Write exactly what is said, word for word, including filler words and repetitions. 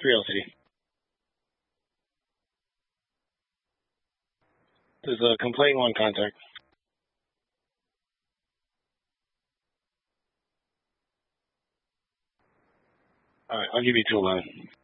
three L C D. There's a complaint one contact. Alright, I'll give you two eleven.